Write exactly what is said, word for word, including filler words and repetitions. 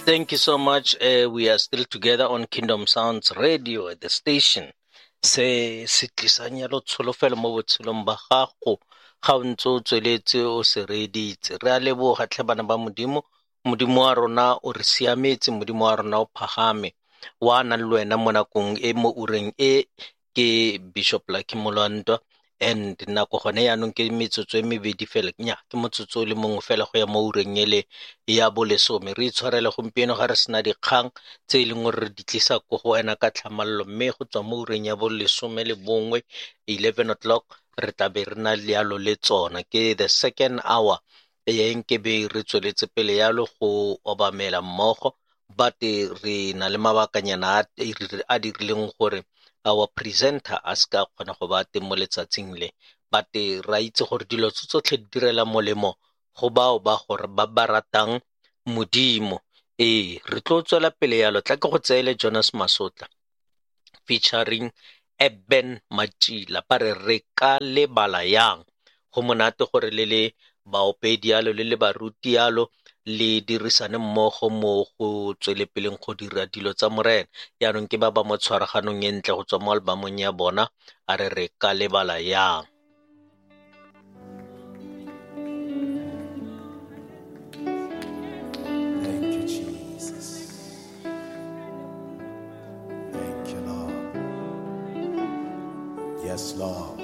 Thank you so much. Uh, we are still together on Kingdom Sounds Radio at the station. Se se tlisanya lo tsholofelo mo botshelong ba gago ga o ntse o tsweletse o se reditse. Re a leboga tlhe bana ba modimo. Modimo wa rona o re siametse, modimo wa rona o phagame. Wa nang le wena mo nakong e mo ureng e ke Bishop Lucky Molwantwa. And nako gone yaanong ke metsotso e mebedi fela nya ke motsotso o le mongwe fela go ya mo ureng ele ya bolesome. Re itshwarele gompieno ga re sena dikgang tse e leng gore re di tlisa ko go wena ka tlhamalalo, mme go tswa mo ureng ya bolesome le bongwe eleven o'clock re tlabe re na le yalo le tsona ke the second hour e nkebe re tsweletse pele yalo go obamela mmogo, but re na le mabakanyana a dirileng gore our presenter a ska kgona go ba teng mo letsatsing le, but ra itse gore dilo tsotlhe di direla molemo go bao ba gore ba ba ratang modimo. Ee, re tlo tswela pele yalo tla ke go tseele Jonas Masotla featuring Eben Matšila ba re re ka lebala yang. Go monate gore le le baopedi yalo le le baruti yalo le dirisane mmogo mo go tswelepeleng go dira dilo tsa morena. Yaanong ke ba ba mo tshwaraganong e ntle go tswa mo albumong ya bona a re re ka lebala yang. Thank you, Jesus. Thank you, Lord. Yes, Lord.